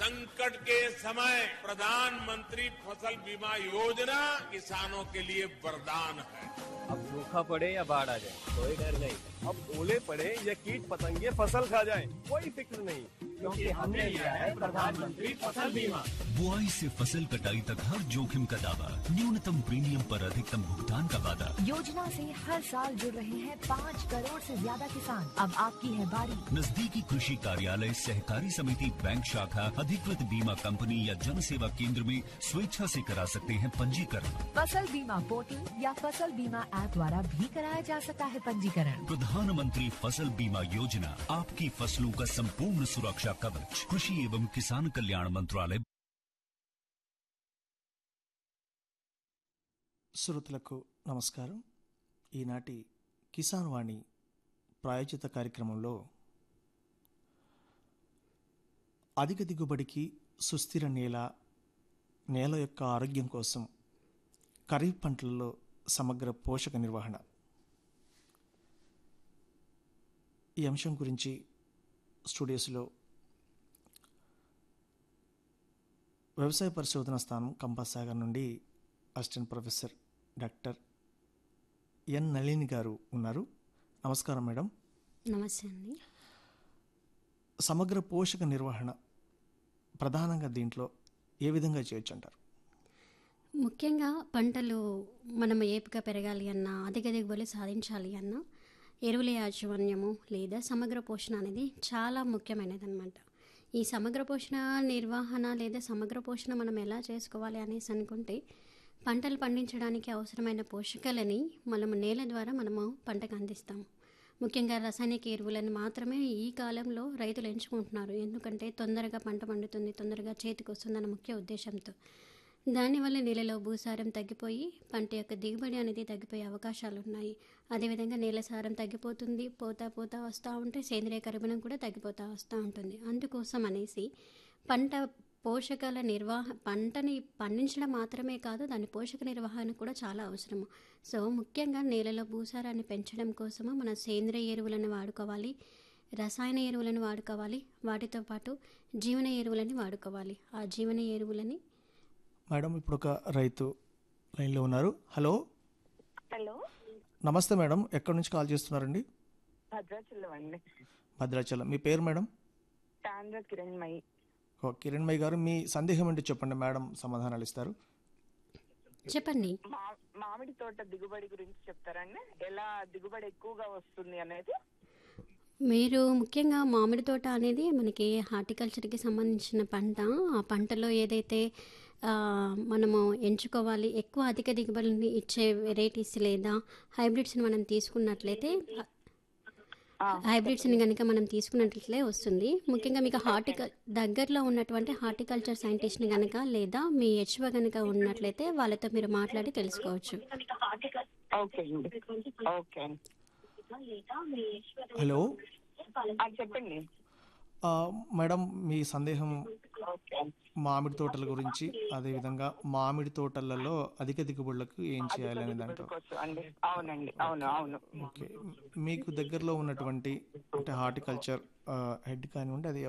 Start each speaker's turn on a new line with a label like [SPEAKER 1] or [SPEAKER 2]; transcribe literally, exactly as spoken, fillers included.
[SPEAKER 1] संकट के समय प्रधानमंत्री फसल बीमा योजना किसानों के लिए वरदान है।
[SPEAKER 2] अब सूखा पड़े या बाढ़ आ जाए कोई डर नहीं।
[SPEAKER 3] अब ओले पड़े या कीट पतंगे फसल खा जाए कोई फिक्र नहीं,
[SPEAKER 2] क्योंकि हमने लिया है प्रधानमंत्री फसल बीमा।
[SPEAKER 4] बुआई से फसल कटाई तक हर जोखिम का दावा, न्यूनतम प्रीमियम पर अधिकतम भुगतान का वादा।
[SPEAKER 5] योजना से हर साल जुड़ रहे हैं पाँच करोड़ से ज्यादा किसान। अब आपकी है बारी।
[SPEAKER 4] नजदीकी कृषि कार्यालय, सहकारी समिति, बैंक शाखा, अधिकृत बीमा कंपनी या जन सेवा केंद्र में स्वेच्छा से करा सकते हैं पंजीकरण।
[SPEAKER 5] फसल बीमा पोर्टल या फसल बीमा ऐप द्वारा भी कराया जा सकता है पंजीकरण।
[SPEAKER 4] प्रधानमंत्री फसल बीमा योजना, आपकी फसलों का संपूर्ण सुरक्षा कवच। कृषि एवं किसान कल्याण मंत्रालय।
[SPEAKER 6] శ్రోతలకు నమస్కారం. ఈనాటి కిసాన్ వాణి ప్రాయోజిత కార్యక్రమంలో అధిక దిగుబడికి సుస్థిర నేల నేల యొక్క ఆరోగ్యం కోసం ఖరీఫ్ పంటలలో సమగ్ర పోషక నిర్వహణ ఈ అంశం గురించి స్టూడియోస్లో వ్యవసాయ పరిశోధన స్థానం కంపాస్ సాగర్ నుండి assistant professor doctor N Nalini గారు ఉన్నారు. నమస్కారం మేడం.
[SPEAKER 7] నమస్తే అండి.
[SPEAKER 6] సమగ్ర పోషక నిర్వహణ ప్రధానంగా దీంట్లో ఏ విధంగా చేయొచ్చు అంటారు?
[SPEAKER 7] ముఖ్యంగా పంటలు మనం ఏపుగా పెరగాలి అన్నా, అధిక దిగుబడి సాధించాలి అన్నా ఎరువుల యాజమాన్యము లేదా సమగ్ర పోషణ అనేది చాలా ముఖ్యమైనది అనమాట. ఈ సమగ్ర పోషణ నిర్వహణ లేదా సమగ్ర పోషణ మనం ఎలా చేసుకోవాలి అనేసి అనుకుంటే, పంటలు పండించడానికి అవసరమైన పోషకాలని మనము నేల ద్వారా మనము పంటకు అందిస్తాము. ముఖ్యంగా రసాయనిక ఎరువులను మాత్రమే ఈ కాలంలో రైతులు ఎంచుకుంటున్నారు. ఎందుకంటే తొందరగా పంట పండుతుంది, తొందరగా చేతికి వస్తుందన్న ముఖ్య ఉద్దేశంతో. దానివల్ల నేలలో భూసారం తగ్గిపోయి పంట యొక్క దిగుబడి అనేది తగ్గిపోయే అవకాశాలు ఉన్నాయి. అదేవిధంగా నేల సారం తగ్గిపోతుంది, పోతా పోతా వస్తూ ఉంటే సేంద్రియ కర్బనం కూడా తగ్గిపోతూ వస్తూ ఉంటుంది. అందుకోసం అనేసి పంట పోషకాల నిర్వహణ, పంటని పండించడం మాత్రమే కాదు, దాని పోషక నిర్వహణ కూడా చాలా అవసరము. సో ముఖ్యంగా నేలలో భూసారాన్ని పెంచడం కోసము మన సేంద్రియ ఎరువులను వాడుకోవాలి, రసాయన ఎరువులను వాడుకోవాలి, వాటితో పాటు జీవన ఎరువులని వాడుకోవాలి. ఆ జీవన ఎరువులని
[SPEAKER 6] మేడం ఇప్పుడు ఒక రైతు లైన్లో ఉన్నారు. హలో
[SPEAKER 8] హలో
[SPEAKER 6] నమస్తే మేడం, ఎక్కడి నుంచి కాల్ చేస్తున్నారండి?
[SPEAKER 8] భద్రాచలం అండి.
[SPEAKER 6] భద్రాచలం. మీ పేరు మేడం?
[SPEAKER 8] తాండ్ర కిరణ్మయి.
[SPEAKER 6] ఓ కిరణ్మయి గారు, మీ సందేహం ఏంటి చెప్పండి, మేడం సమాధానాలు ఇస్తారు.
[SPEAKER 7] చెప్పండి.
[SPEAKER 8] మా- మామిడి తోట దిగుబడి గురించి చెప్తారండి, ఎలా దిగుబడి ఎక్కువగా వస్తుంది అనేది.
[SPEAKER 7] మీరు ముఖ్యంగా మామిడి తోట అనేది మనకి హార్టికల్చర్కి సంబంధించిన పంట. ఆ పంటలో ఏదైతే ఆ, మనము ఎంచుకోవాలి, ఎక్కువ అధిక దిగుబడిని ఇచ్చే వెరైటీస్ లేదా హైబ్రిడ్స్ని మనం తీసుకున్నట్లయితే, హైబ్రిడ్స్ని కనుక మనం తీసుకున్నట్లయితే వస్తుంది. ముఖ్యంగా మీకు హార్టికల్ దగ్గరలో ఉన్నటువంటి హార్టికల్చర్ సైంటిస్ట్ని కనుక లేదా మీ హెచ్ఓ కనుక ఉన్నట్లయితే వాళ్ళతో మీరు మాట్లాడి తెలుసుకోవచ్చు.
[SPEAKER 8] ఓకే అండి. ఓకే అండి.
[SPEAKER 6] హలో
[SPEAKER 8] ఆ, చెప్పండి.
[SPEAKER 6] ఆ, మేడం మీ సందేహం
[SPEAKER 8] ఓకే.
[SPEAKER 6] మామిడి తోటల గురించి, అదేవిధంగా మామిడి తోటలలో అధిక దిగుబడులకు ఏం చేయాలనేది
[SPEAKER 8] దిగుబడి
[SPEAKER 6] అంటారు.
[SPEAKER 8] కోసం అండి. అవునండి, అవును అవును.
[SPEAKER 6] ఓకే, మీకు దగ్గరలో ఉన్నటువంటి అంటే హార్టికల్చర్ హెడ్ కానివ్వండి, అది